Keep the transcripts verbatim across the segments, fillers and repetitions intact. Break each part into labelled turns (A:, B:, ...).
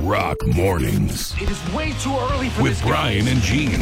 A: Rock Mornings.
B: It is way too early for
A: with
B: this.
A: Brian and Gene.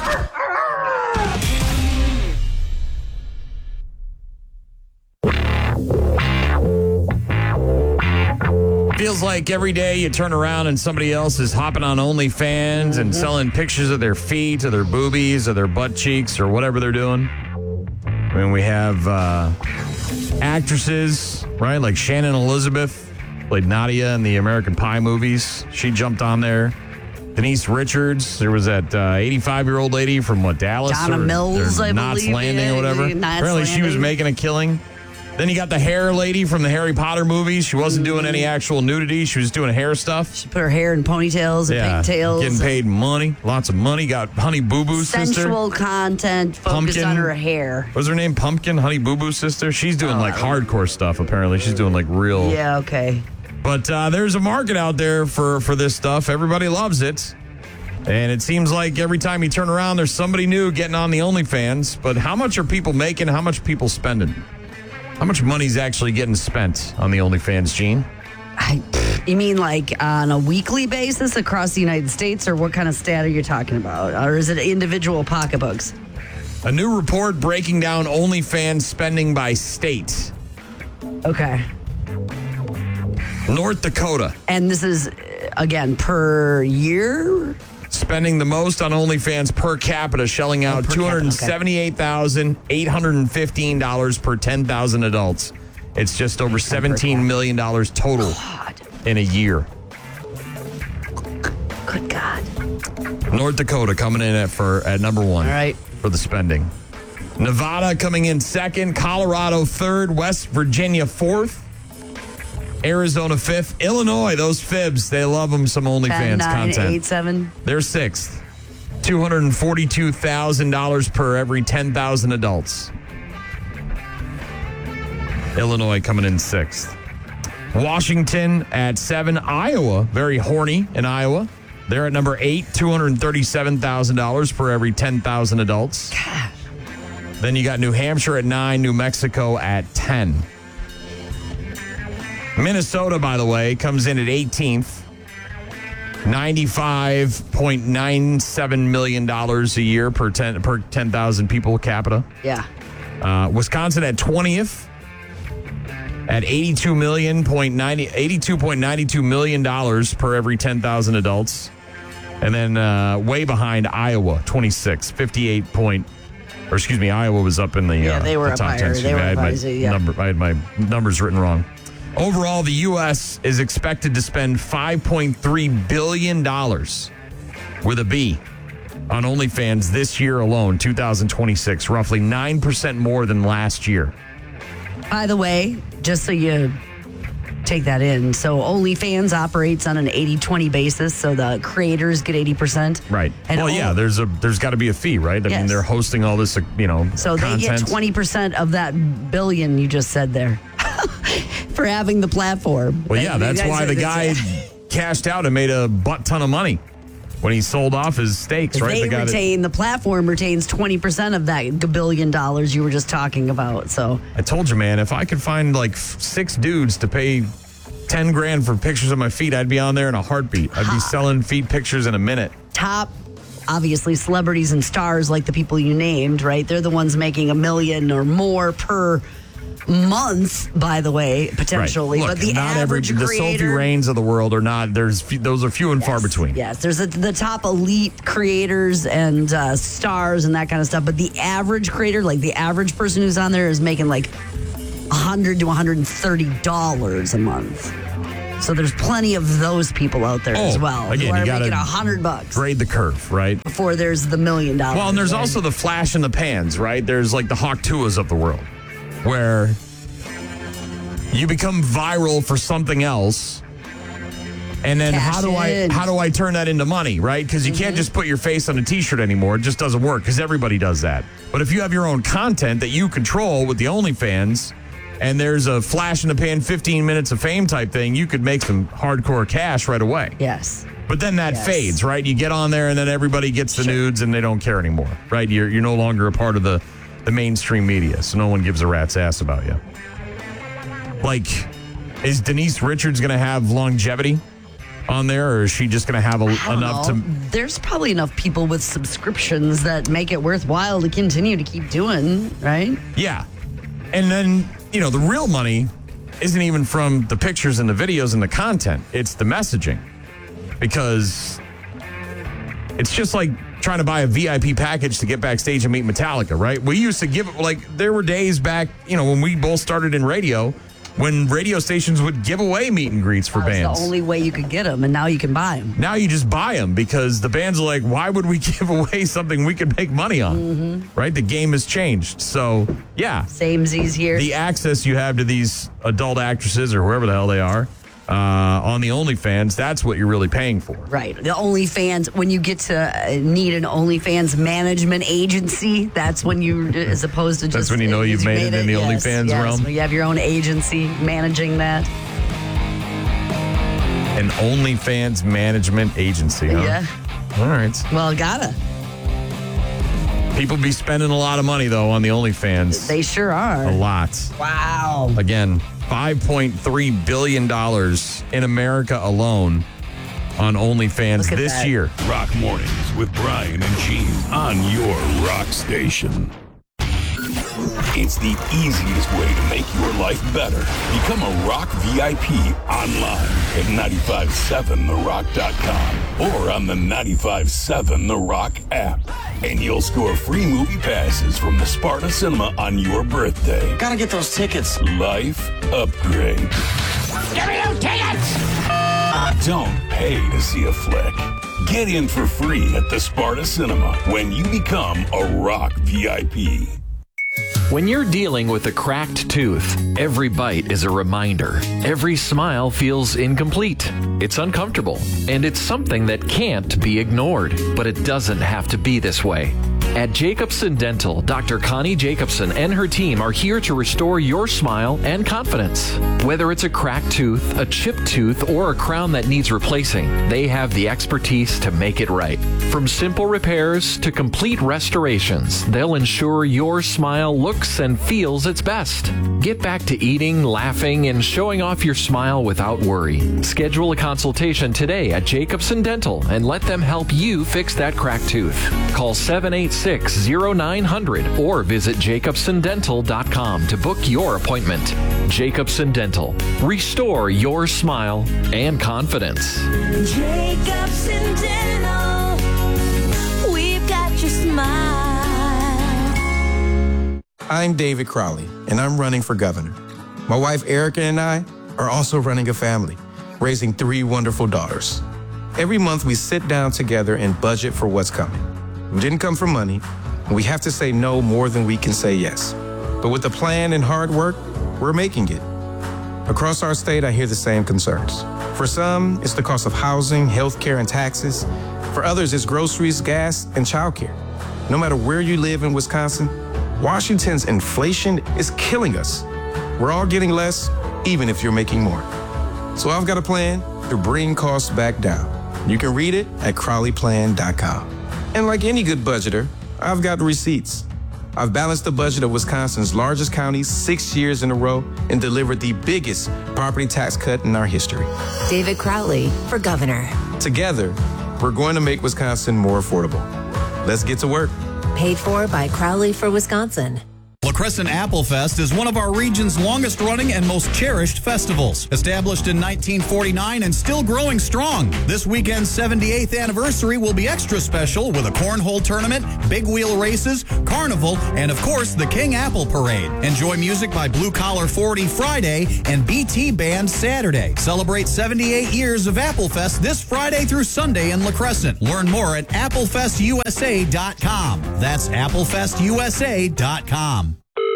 C: Feels like every day you turn around and somebody else is hopping on OnlyFans mm-hmm. and selling pictures of their feet or their boobies or their butt cheeks or whatever they're doing. I mean, we have uh, actresses, right? Like Shannon Elizabeth, played Nadia in the American Pie movies. She jumped on there. Denise Richards. There was that uh, eighty-five-year-old lady from, what, Dallas?
D: Donna
C: or,
D: Mills,
C: or
D: I
C: Knots
D: believe.
C: Landing
D: yeah,
C: or whatever.
D: Knots
C: Apparently she was
D: Landing.
C: making a killing. Then you got the hair lady from the Harry Potter movies. She wasn't doing any actual nudity. She was doing hair stuff.
D: She put her hair in ponytails and
C: Yeah,
D: pigtails.
C: getting paid money. Lots of money. Got Honey Boo Boo's sister.
D: Sensual content focused
C: Pumpkin.
D: on her hair.
C: What was her name? Pumpkin? Honey Boo Boo's sister? She's doing
D: Oh,
C: like hardcore stuff, apparently. She's doing like real.
D: Yeah, okay.
C: But uh, there's a market out there for, for this stuff. Everybody loves it. And it seems like every time you turn around, there's somebody new getting on the OnlyFans. But how much are people making? How much are people spending? How much money's actually getting spent on the OnlyFans, Gene?
D: I, you mean like on a weekly basis across the United States, or what kind of stat are you talking about? Or is it individual pocketbooks?
C: A new report breaking down OnlyFans spending by state.
D: Okay.
C: North Dakota.
D: And this is, again, per year?
C: Spending the most on OnlyFans per capita, shelling out
D: per
C: two hundred seventy-eight thousand eight hundred fifteen dollars per ten thousand adults. It's just over seventeen million dollars total
D: God.
C: in a year.
D: Good God.
C: North Dakota coming in at for at number one.
D: All right.
C: For the spending. Nevada coming in second, Colorado third, West Virginia fourth, Arizona fifth, Illinois, those fibs, they love them some OnlyFans
D: ten, nine,
C: content.
D: eight, seven.
C: They're sixth. two hundred forty-two thousand dollars per every ten thousand adults. Illinois coming in sixth. Washington at seven. Iowa, very horny in Iowa. They're at number eight, two hundred thirty-seven thousand dollars per every ten thousand adults.
D: God.
C: Then you got New Hampshire at nine, New Mexico at ten. Minnesota, by the way, comes in at eighteenth. ninety-five point nine seven million dollars a year per ten per ten thousand people capita.
D: Yeah.
C: Uh, Wisconsin at twentieth at eighty-two million point ninety eighty-two point nine two million dollars per every ten thousand adults. And then uh, way behind Iowa, twenty-six, fifty-eight point or excuse me, Iowa was up in the,
D: Yeah,
C: uh,
D: they were
C: the
D: up
C: top
D: higher.
C: ten.
D: They were
C: I had
D: up
C: my
D: higher, yeah.
C: number, I had my numbers written wrong. Overall, the U S is expected to spend five point three billion dollars with a B on OnlyFans this year alone, two thousand twenty-six, roughly nine percent more than last year.
D: By the way, just so you take that in, so OnlyFans operates on an eighty twenty basis, so the creators get eighty percent.
C: Right.
D: And
C: well,
D: all-
C: yeah, there's a there's got to be a fee, right? I
D: Yes.
C: mean, they're hosting all this, you know,
D: So they
C: content.
D: get twenty percent of that billion you just said there for having the platform.
C: Well, yeah, that's why the guy
D: That's-
C: cashed out and made a butt ton of money when he sold off his stakes, right?
D: They
C: the guy that-
D: retain, the platform retains twenty percent of that billion dollars you were just talking about. So
C: I told you, man, if I could find like f- six dudes to pay ten grand for pictures of my feet, I'd be on there in a heartbeat. I'd be selling feet pictures in a minute.
D: top, obviously, celebrities and stars like the people you named, right? They're the ones making a million or more per month, by the way, potentially.
C: Right. Look,
D: but the
C: not
D: average
C: every,
D: creator,
C: the Sophie Rains of the world are not. There's few, those are few and far
D: Yes,
C: between.
D: Yes, there's a, the top elite creators and uh, stars and that kind of stuff. But the average creator, like the average person who's on there, is making like one hundred to one hundred thirty dollars a month. So there's plenty of those people out there
C: Oh,
D: as well
C: again,
D: who
C: you
D: are
C: gotta
D: making a hundred bucks
C: Grade the curve, right?
D: before there's the million dollars.
C: Well, and there's
D: right?
C: also the flash in the pans, right? There's like the Hawk Tuas of the world, where you become viral for something else, and then
D: Cash
C: how do I
D: in.
C: how do I turn that into money, right? Because you can't just put your face on a T-shirt anymore. It just doesn't work because everybody does that. But if you have your own content that you control with the OnlyFans, and there's a flash in the pan, fifteen minutes of fame type thing, you could make some hardcore cash right away.
D: Yes.
C: But then that
D: Yes.
C: fades, right? You get on there and then everybody gets the
D: Sure.
C: nudes and they don't care anymore, right? You're you're no longer a part of the, the mainstream media, so no one gives a rat's ass about you. Like, is Denise Richards going to have longevity? on there, or is she just going to have a, enough
D: know.
C: to...
D: There's probably enough people with subscriptions that make it worthwhile to continue to keep doing, right?
C: Yeah. And then, you know, the real money isn't even from the pictures and the videos and the content. It's the messaging. Because it's just like trying to buy a V I P package to get backstage and meet Metallica, right? We used to give it, like, there were days back, you know, when we both started in radio, when radio stations would give away meet and greets for
D: That was
C: bands.
D: the only way you could get them, and now you can buy them.
C: Now you just buy them because the bands are like, why would we give away something we could make money on? Mm-hmm. Right? The game has changed. So, yeah.
D: Same Z's here.
C: The access you have to these adult actresses or whoever the hell they are uh, on the OnlyFans, that's what you're really paying for.
D: Right. The OnlyFans, when you get to uh, need an OnlyFans management agency, that's when you, as opposed to just...
C: That's when you know you've made it in the
D: yes,
C: OnlyFans
D: yes,
C: realm?
D: when you have your own agency managing that.
C: An OnlyFans management agency, huh?
D: Yeah.
C: All right.
D: Well, gotta.
C: People be spending a lot of money, though, on the OnlyFans.
D: They sure are.
C: A lot.
D: Wow.
C: Again, five point three billion dollars in America alone on OnlyFans
D: Look at
C: this
D: that.
C: year.
A: Rock Mornings with Brian and Gene on your rock station. It's the easiest way to make your life better. Become a Rock V I P online at nine five seven the rock dot com or on the nine five seven The Rock app. And you'll score free movie passes from the Sparta Cinema on your birthday.
B: Gotta get those tickets.
A: Life upgrade.
B: Give me those tickets!
A: Don't pay to see a flick. Get in for free at the Sparta Cinema when you become a Rock V I P.
E: When you're dealing with a cracked tooth, every bite is a reminder. Every smile feels incomplete. It's uncomfortable, and it's something that can't be ignored. But it doesn't have to be this way. At Jacobson Dental, Doctor Connie Jacobson and her team are here to restore your smile and confidence. Whether it's a cracked tooth, a chipped tooth, or a crown that needs replacing, they have the expertise to make it right. From simple repairs to complete restorations, they'll ensure your smile looks and feels its best. Get back to eating, laughing, and showing off your smile without worry. Schedule a consultation today at Jacobson Dental and let them help you fix that cracked tooth. Call seven eight six, zero nine hundred or visit jacobson dental dot com to book your appointment. Jacobson Dental. Restore your smile and confidence.
F: Jacobson Dental, we've got your smile.
G: I'm David Crowley, and I'm running for governor. My wife Erica and I are also running a family, raising three wonderful daughters. Every month we sit down together and budget for what's coming. We didn't come for money, and we have to say no more than we can say yes. But with a plan and hard work, we're making it. Across our state, I hear the same concerns. For some, it's the cost of housing, healthcare, and taxes. For others, it's groceries, gas, and childcare. No matter where you live in Wisconsin, Washington's inflation is killing us. We're all getting less, even if you're making more. So I've got a plan to bring costs back down. You can read it at crowley plan dot com. And like any good budgeter, I've got receipts. I've balanced the budget of Wisconsin's largest counties six years in a row and delivered the biggest property tax cut in our history.
H: David Crowley for governor.
G: Together, we're going to make Wisconsin more affordable. Let's get to work.
H: Paid for by Crowley for Wisconsin.
I: La Crescent Apple Fest is one of our region's longest running and most cherished festivals. Established in nineteen forty-nine and still growing strong. This weekend's seventy-eighth anniversary will be extra special with a cornhole tournament, big wheel races, carnival, and of course the King Apple Parade. Enjoy music by Blue Collar forty Friday and B T Band Saturday. Celebrate seventy-eight years of Apple Fest this Friday through Sunday in La Crescent. Learn more at apple fest u s a dot com. That's apple fest u s a dot com.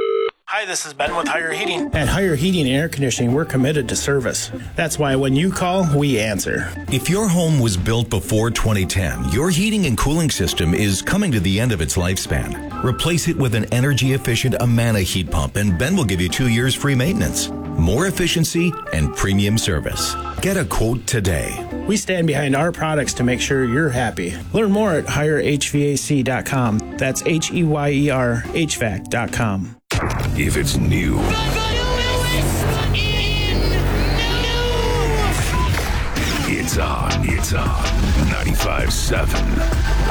J: Hi, this is Ben with Higher Heating.
K: At Higher Heating and Air Conditioning, we're committed to service. That's why when you call, we answer.
L: If your home was built before twenty ten, your heating and cooling system is coming to the end of its lifespan. Replace it with an energy-efficient Amana heat pump, and Ben will give you two years free maintenance, more efficiency, and premium service. Get a quote today.
K: We stand behind our products to make sure you're happy. Learn more at higher h v a c dot com. That's H E Y E R H V A C dot com.
A: If it's new, It's on. It's on. ninety-five seven